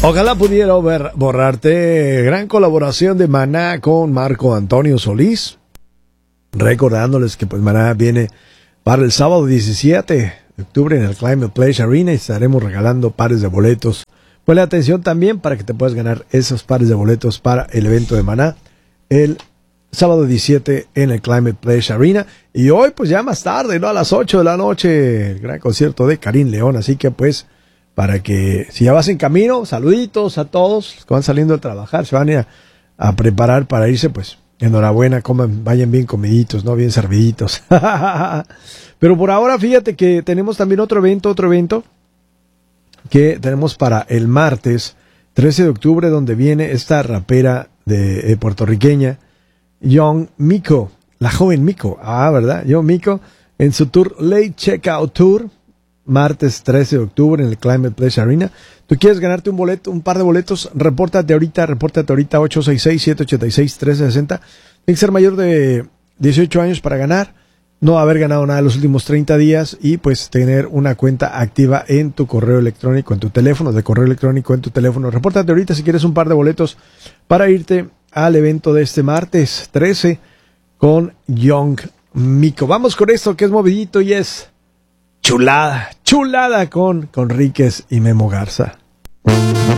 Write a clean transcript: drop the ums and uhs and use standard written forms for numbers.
Ojalá pudiera borrarte. Gran colaboración de Maná con Marco Antonio Solís. Recordándoles que pues Maná viene para el sábado 17 de octubre en el Climate Pledge Arena y estaremos regalando pares de boletos. Ponle atención también para que te puedas ganar esos pares de boletos para el evento de Maná el sábado 17 en el Climate Pledge Arena. Y hoy pues ya más tarde, ¿no? A las 8 de la noche, el gran concierto de Karim León. Así que pues para que si ya vas en camino, saluditos a todos los que van saliendo a trabajar, se van a preparar para irse, pues enhorabuena, coman, vayan bien comiditos, ¿no? Bien serviditos. Pero por ahora fíjate que tenemos también otro evento que tenemos para el martes 13 de octubre, donde viene esta rapera de puertorriqueña, Young Miko, la joven Miko, ¿verdad? Young Miko, en su tour Late Checkout Tour, martes 13 de octubre en el Climate Pledge Arena. ¿Tú quieres ganarte un par de boletos? Repórtate ahorita, 866-786-1360. Tienes que ser mayor de 18 años para ganar, no haber ganado nada en los últimos 30 días y pues tener una cuenta activa en tu correo electrónico, en tu teléfono, de correo electrónico en tu teléfono. Repórtate ahorita si quieres un par de boletos para irte al evento de este martes 13 con Young Miko. Vamos con esto que es movidito y es chulada con Ríquez y Memo Garza.